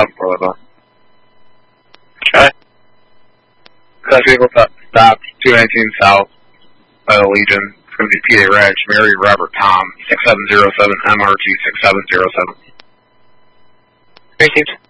7 for the Okay. that vehicle stopped 219 South by the Legion. It's going to be PA Reg, Mary Robert Tom, 6707 MRT 6707. Received.